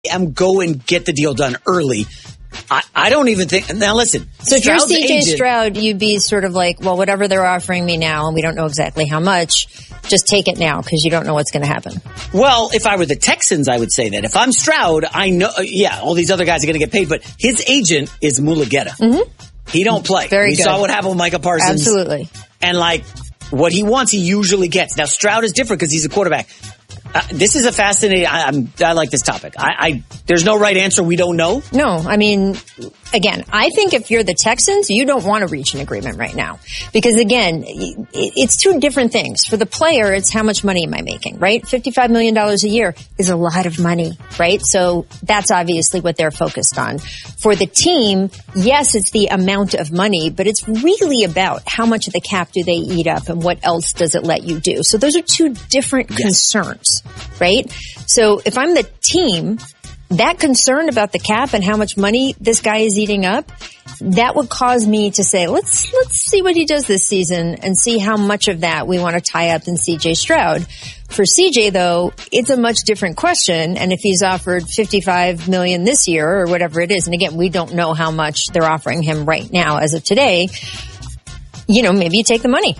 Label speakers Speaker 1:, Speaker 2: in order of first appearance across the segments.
Speaker 1: I'm go and get the deal done early. I don't even think. Now listen.
Speaker 2: So if you're CJ Stroud, you'd be sort of like, well, whatever they're offering me now, and we don't know exactly how much, just take it now because you don't know what's going to happen.
Speaker 1: Well, if I were the Texans, I would say that. If I'm Stroud, I know, all these other guys are going to get paid, but his agent is Mulugeta. Mm-hmm. He don't play.
Speaker 2: Very
Speaker 1: good. We saw what happened with Micah Parsons.
Speaker 2: Absolutely.
Speaker 1: And what he wants, he usually gets. Now, Stroud is different because he's a quarterback. This is a fascinating. I like this topic. There's no right answer. We don't know.
Speaker 2: No, I mean, again, I think if you're the Texans, you don't want to reach an agreement right now because again, it's two different things. For the player, it's how much money am I making, right? $55 million a year is a lot of money, right? So that's obviously what they're focused on. For the team, yes, it's the amount of money, but it's really about how much of the cap do they eat up and what else does it let you do. So those are two different concerns. Right? So if I'm the team, that concern about the cap and how much money this guy is eating up, that would cause me to say, let's see what he does this season and see how much of that we want to tie up in CJ Stroud. For CJ though, it's a much different question. And if he's offered $55 million this year or whatever it is, and again, we don't know how much they're offering him right now as of today, maybe you take the money.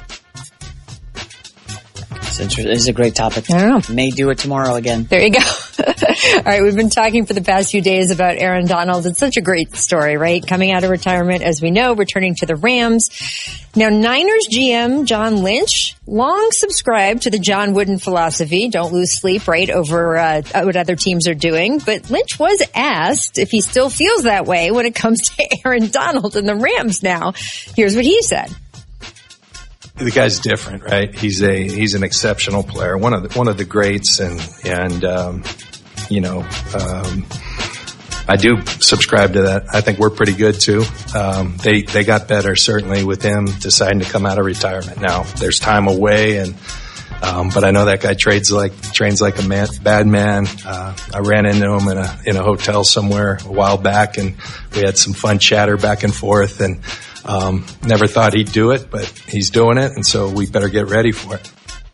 Speaker 1: It's a great topic.
Speaker 2: I don't know.
Speaker 1: May do it tomorrow again.
Speaker 2: There you go. All right. We've been talking for the past few days about Aaron Donald. It's such a great story, right? Coming out of retirement, as we know, returning to the Rams. Now, Niners GM John Lynch long subscribed to the John Wooden philosophy. Don't lose sleep, right, over what other teams are doing. But Lynch was asked if he still feels that way when it comes to Aaron Donald and the Rams now. Here's what he said.
Speaker 3: The guy's different, right? He's an exceptional player, one of the greats, and I do subscribe to that. I think we're pretty good too. They got better certainly with him deciding to come out of retirement. Now there's time away, but I know that guy trains like a bad man. I ran into him in a hotel somewhere a while back, and we had some fun chatter back and forth, and never thought he'd do it, but he's doing it, and so we better get ready for it.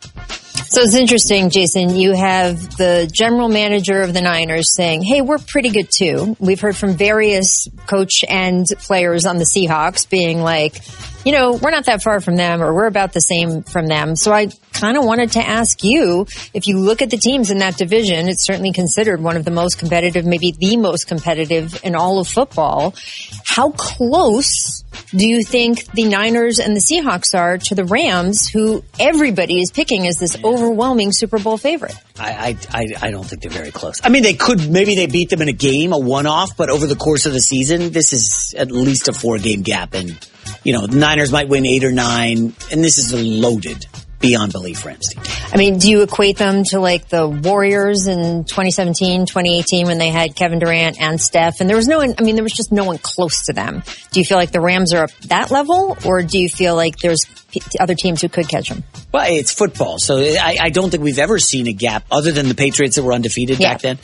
Speaker 2: So it's interesting, Jason, you have the general manager of the Niners saying, hey, we're pretty good too. We've heard from various coach and players on the Seahawks being like, we're not that far from them, or we're about the same from them. So I kind of wanted to ask you, if you look at the teams in that division, it's certainly considered one of the most competitive, maybe the most competitive in all of football. How close do you think the Niners and the Seahawks are to the Rams, who everybody is picking as this overwhelming Super Bowl favorite?
Speaker 1: I don't think they're very close. I mean, maybe they beat them in a game, a one-off, but over the course of the season, this is at least a 4-game gap, and the Niners might win 8 or 9, and this is a loaded, beyond belief Rams team.
Speaker 2: I mean, do you equate them to like the Warriors in 2017, 2018 when they had Kevin Durant and Steph, and there was just no one close to them. Do you feel like the Rams are up that level, or do you feel like there's other teams who could catch them?
Speaker 1: Well, it's football, so I don't think we've ever seen a gap other than the Patriots that were undefeated back then.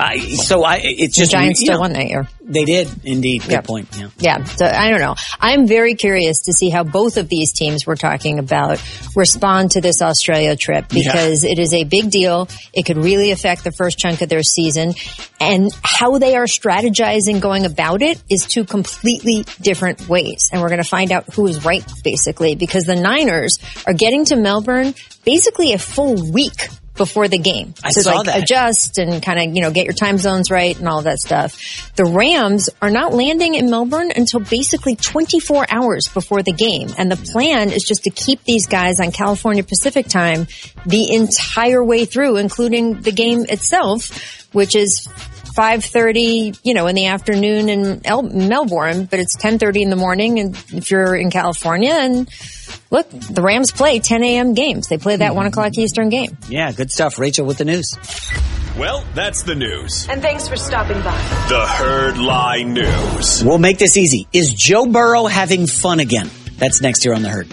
Speaker 1: It's just
Speaker 2: the Giants still won that year.
Speaker 1: They did, indeed. Good point.
Speaker 2: Yeah. So I don't know. I'm very curious to see how both of these teams we're talking about respond to this Australia trip, because it is a big deal. It could really affect the first chunk of their season, and how they are strategizing going about it is two completely different ways. And we're going to find out who is right, basically, because the Niners are getting to Melbourne basically a full week before the game to adjust and kind of, get your time zones right and all of that stuff. The Rams are not landing in Melbourne until basically 24 hours before the game. And the plan is just to keep these guys on California Pacific time the entire way through, including the game itself, which is 5:30, in the afternoon in Melbourne, but it's 10:30 in the morning. And if you're in California, and look, the Rams play 10 a.m. games. They play that 1 o'clock Eastern game.
Speaker 1: Yeah, good stuff. Rachel with the news.
Speaker 4: Well, that's the news.
Speaker 5: And thanks for stopping by.
Speaker 4: The Herd Lie News.
Speaker 1: We'll make this easy. Is Joe Burrow having fun again? That's next here on The Herd.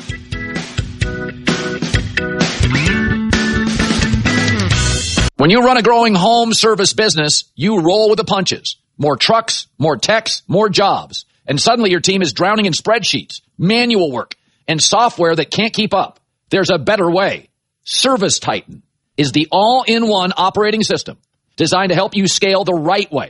Speaker 6: When you run a growing home service business, you roll with the punches. More trucks, more techs, more jobs. And suddenly your team is drowning in spreadsheets, manual work, and software that can't keep up. There's a better way. Service Titan is the all-in-one operating system designed to help you scale the right way.